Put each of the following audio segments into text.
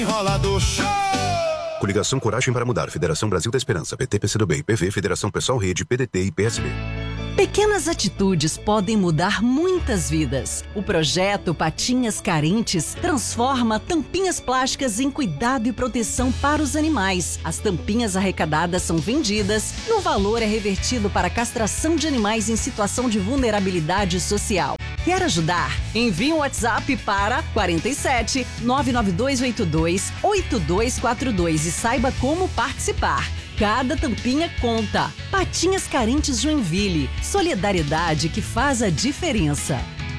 Rola do show! Coligação Coragem para Mudar, Federação Brasil da Esperança, PT, PCdoB e PV, Federação Pessoal Rede, PDT e PSB. Pequenas atitudes podem mudar muitas vidas. O projeto Patinhas Carentes transforma tampinhas plásticas em cuidado e proteção para os animais. As tampinhas arrecadadas são vendidas e o valor é revertido para a castração de animais em situação de vulnerabilidade social. Quer ajudar? Envie um WhatsApp para 47 99282 8242 e saiba como participar. Cada tampinha conta. Patinhas Carentes Joinville. Solidariedade que faz a diferença.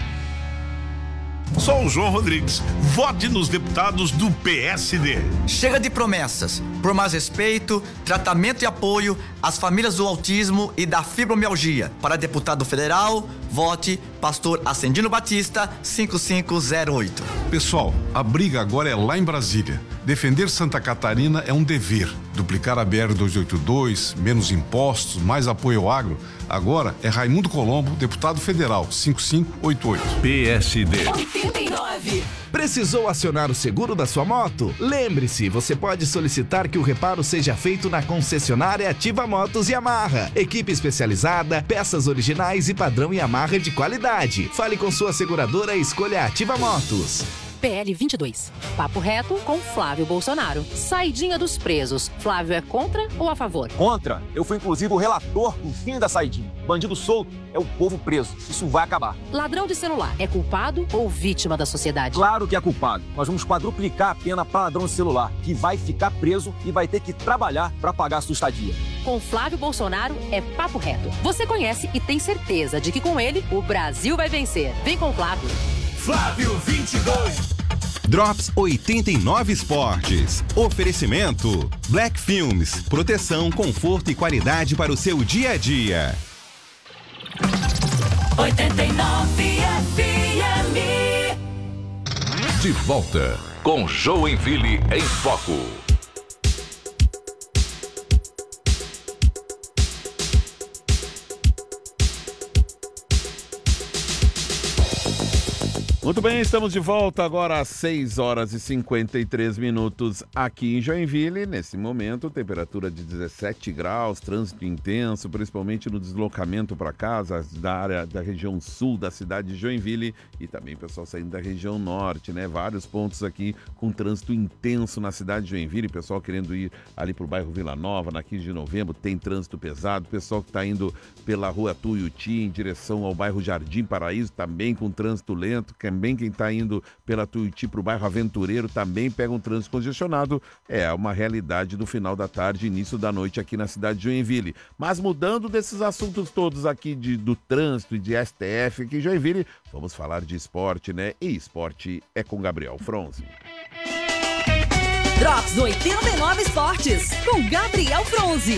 Sou o João Rodrigues. Vote nos deputados do PSD. Chega de promessas. Por mais respeito, tratamento e apoio às famílias do autismo e da fibromialgia. Para deputado federal, vote Pastor Ascendino Batista, 5508. Pessoal, a briga agora é lá em Brasília. Defender Santa Catarina é um dever. Duplicar a BR-282, menos impostos, mais apoio ao agro. Agora é Raimundo Colombo, deputado federal, 5588. PSD. 89. Precisou acionar o seguro da sua moto? Lembre-se, você pode solicitar que o reparo seja feito na concessionária Ativa Motos Yamaha. Equipe especializada, peças originais e padrão Yamaha de qualidade. Fale com sua seguradora e escolha Ativa Motos. PL 22. Papo reto com Flávio Bolsonaro. Saidinha dos presos. Flávio é contra ou a favor? Contra. Eu fui inclusive o relator do fim da saidinha. Bandido solto é o povo preso. Isso vai acabar. Ladrão de celular é culpado ou vítima da sociedade? Claro que é culpado. Nós vamos quadruplicar a pena para ladrão de celular, que vai ficar preso e vai ter que trabalhar para pagar a sua estadia. Com Flávio Bolsonaro é papo reto. Você conhece e tem certeza de que com ele o Brasil vai vencer. Vem com o Flávio. Flávio 22. Drops 89 Esportes. Oferecimento Black Filmes. Proteção, conforto e qualidade para o seu dia a dia. 89 FM. De volta com Joinville em Foco. Muito bem, estamos de volta agora às 6 horas e 53 minutos aqui em Joinville. Nesse momento, temperatura de 17 graus, trânsito intenso, principalmente no deslocamento para casa, da área da região sul da cidade de Joinville e também pessoal saindo da região norte, né? Vários pontos aqui com trânsito intenso na cidade de Joinville, pessoal querendo ir ali para o bairro Vila Nova, na 15 de novembro, tem trânsito pesado, pessoal que está indo pela rua Tuiuti em direção ao bairro Jardim Paraíso, também com trânsito lento, também quem está indo pela Tuiuti para o bairro Aventureiro também pega um trânsito congestionado. É uma realidade do final da tarde, início da noite aqui na cidade de Joinville. Mas mudando desses assuntos todos aqui do trânsito e de STF aqui em Joinville, vamos falar de esporte, né? E esporte é com Gabriel Fronzi. Drops 89 Esportes com Gabriel Fronzi.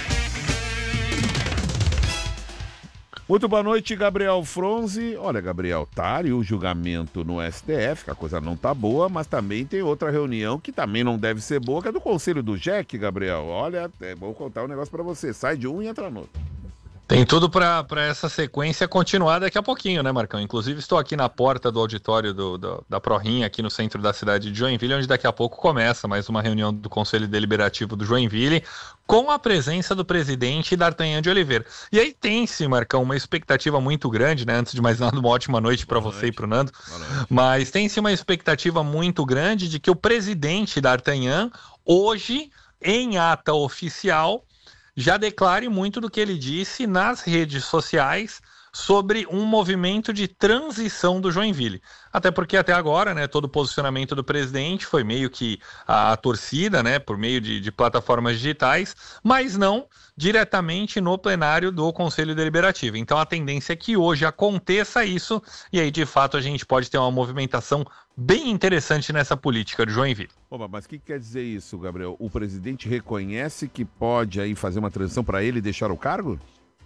Muito boa noite, Gabriel Fronzi. Olha, Gabriel, tá aí o julgamento no STF, que a coisa não tá boa, mas também tem outra reunião que também não deve ser boa, que é do Conselho do JEC, Gabriel. Olha, vou contar um negócio pra você. Sai de um e entra no outro. Tem tudo para essa sequência continuar daqui a pouquinho, né, Marcão? Inclusive estou aqui na porta do auditório da ProRim, aqui no centro da cidade de Joinville, onde daqui a pouco começa mais uma reunião do Conselho Deliberativo do Joinville, com a presença do presidente D'Artagnan de Oliveira. E aí tem-se, Marcão, uma expectativa muito grande, né? Antes de mais nada, uma ótima noite para você e para o Nando. Mas tem-se uma expectativa muito grande de que o presidente D'Artagnan, hoje, em ata oficial, já declare muito do que ele disse nas redes sociais sobre um movimento de transição do Joinville. Até porque até agora, né, todo o posicionamento do presidente foi meio que a torcida, né, por meio de plataformas digitais, mas não diretamente no plenário do Conselho Deliberativo. Então a tendência é que hoje aconteça isso, e aí de fato a gente pode ter uma movimentação bem interessante nessa política de Joinville. Opa, mas o que quer dizer isso, Gabriel? O presidente reconhece que pode aí fazer uma transição para ele deixar o cargo?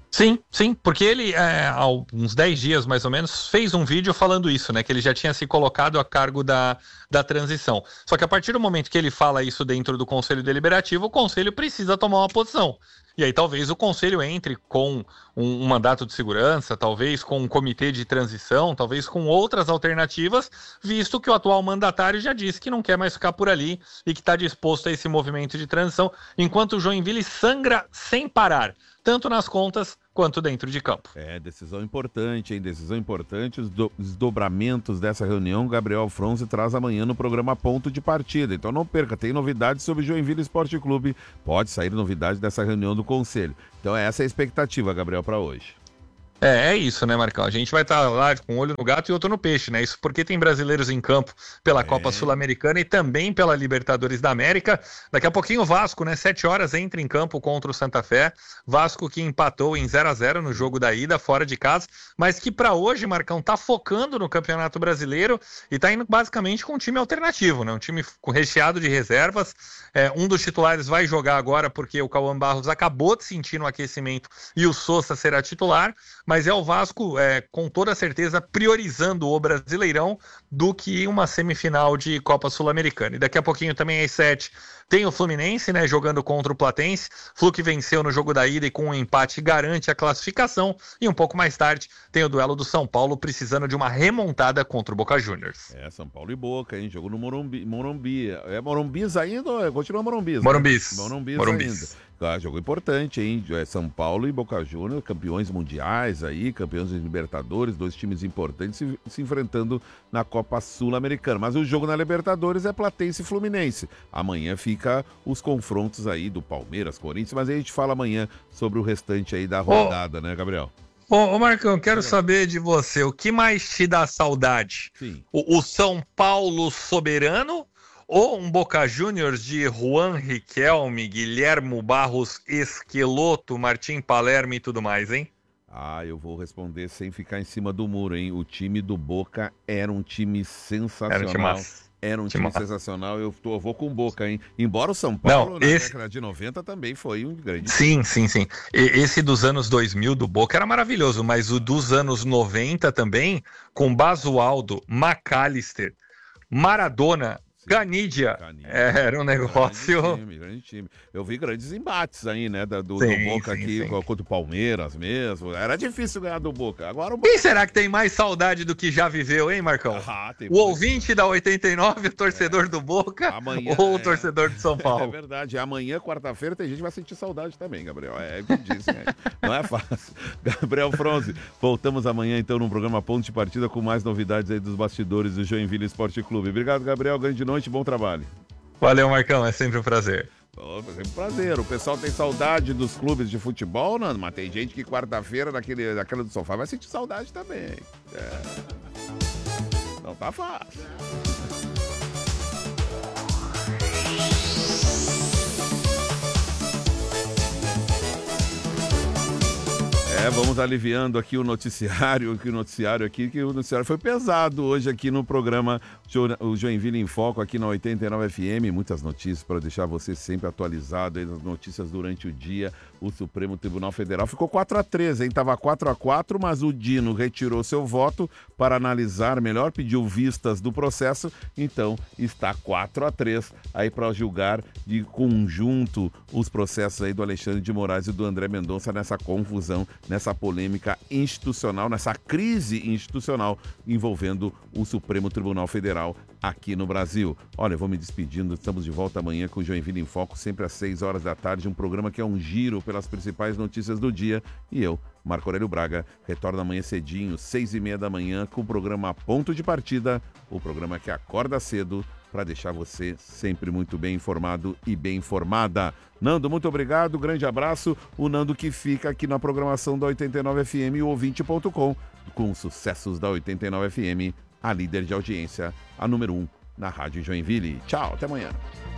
Sim, porque ele, há uns 10 dias mais ou menos, fez um vídeo falando isso, né? Que ele já tinha se colocado a cargo da transição. Só que a partir do momento que ele fala isso dentro do Conselho Deliberativo, o Conselho precisa tomar uma posição. E aí talvez o Conselho entre com um mandato de segurança, talvez com um comitê de transição, talvez com outras alternativas, visto que o atual mandatário já disse que não quer mais ficar por ali e que está disposto a esse movimento de transição, enquanto o Joinville sangra sem parar, tanto nas contas quanto dentro de campo. Decisão importante, hein? Decisão importante. Os desdobramentos dessa reunião, Gabriel Fronzi traz amanhã no programa Ponto de Partida. Então não perca, tem novidades sobre o Joinville Esporte Clube. Pode sair novidades dessa reunião do Conselho. Então essa é a expectativa, Gabriel, para hoje. É isso, né, Marcão? A gente vai estar lá com um olho no gato e outro no peixe, né? Isso porque tem brasileiros em campo pela Copa Sul-Americana e também pela Libertadores da América. Daqui a pouquinho o Vasco, né? 7 horas entra em campo contra o Santa Fé. Vasco que empatou em 0-0 no jogo da ida, fora de casa, mas que para hoje, Marcão, tá focando no Campeonato Brasileiro e tá indo basicamente com um time alternativo, né? Um time recheado de reservas. Um dos titulares vai jogar agora porque o Cauã Barros acabou de sentir no aquecimento e o Sousa será titular, mas é o Vasco, com toda certeza, priorizando o Brasileirão do que uma semifinal de Copa Sul-Americana. E daqui a pouquinho também às 7 tem o Fluminense, né, jogando contra o Platense. Flu que venceu no jogo da ida e com um empate garante a classificação. E um pouco mais tarde tem o duelo do São Paulo precisando de uma remontada contra o Boca Juniors. São Paulo e Boca, hein? Jogo no Morumbi. Morumbis ainda ou continua Morumbis? Morumbis. Né? Morumbis ainda. Jogo importante, hein? São Paulo e Boca Juniors, campeões mundiais aí, campeões de Libertadores, 2 times importantes se enfrentando na Copa Sul-Americana. Mas o jogo na Libertadores é Platense e Fluminense. Amanhã fica os confrontos aí do Palmeiras, Corinthians, mas aí a gente fala amanhã sobre o restante aí da rodada, né, Gabriel? Ô Marcão, quero saber de você, o que mais te dá saudade? Sim. O São Paulo soberano ou um Boca Juniors de Juan Riquelme, Guilhermo Barros Esqueloto, Martim Palermo e tudo mais, hein? Eu vou responder sem ficar em cima do muro, hein? O time do Boca era um time sensacional. Era um time sensacional, eu vou com Boca, hein? Embora o São Paulo, na década de 90, também foi um grande... Sim. Esse dos anos 2000 do Boca era maravilhoso, mas o dos anos 90 também, com Basualdo, McAllister, Maradona... Canidia. Era um negócio... Grande time. Eu vi grandes embates aí, né, do Boca aqui contra o Palmeiras mesmo. Era difícil ganhar do Boca. Agora Quem será que tem mais saudade do que já viveu, hein, Marcão? O ouvinte da 89, o torcedor do Boca amanhã, ou o torcedor de São Paulo? É verdade. Amanhã, quarta-feira, tem gente que vai sentir saudade também, Gabriel. É o que disse, né? Não é fácil. Gabriel Fronzi, voltamos amanhã, então, no programa Ponto de Partida com mais novidades aí dos bastidores do Joinville Esporte Clube. Obrigado, Gabriel. Grande noite, bom trabalho. Valeu, Marcão, é sempre um prazer. É sempre um prazer. O pessoal tem saudade dos clubes de futebol, Nando, mas tem gente que quarta-feira, daquela do sofá, vai sentir saudade também. Não tá fácil. Vamos aliviando aqui o noticiário, que o noticiário foi pesado hoje aqui no programa o Joinville em Foco, aqui na 89 FM. Muitas notícias para deixar você sempre atualizado aí nas notícias durante o dia. O Supremo Tribunal Federal ficou 4-3, hein? Tava 4-4, mas o Dino retirou seu voto para analisar melhor, pediu vistas do processo, então está 4-3 aí para julgar de conjunto os processos aí do Alexandre de Moraes e do André Mendonça nessa confusão, nessa polêmica institucional, nessa crise institucional envolvendo o Supremo Tribunal Federal aqui no Brasil. Olha, eu vou me despedindo, estamos de volta amanhã com o Joinville em Foco, sempre às 6 horas da tarde, um programa que é um giro pelas principais notícias do dia, e eu, Marco Aurélio Braga, retorno amanhã cedinho, 6:30 da manhã, com o programa Ponto de Partida, o programa que acorda cedo para deixar você sempre muito bem informado e bem informada. Nando, muito obrigado, grande abraço. O Nando que fica aqui na programação da 89 FM e o ouvinte.com, com os sucessos da 89 FM, a líder de audiência, a número 1 na Rádio Joinville. Tchau, até amanhã.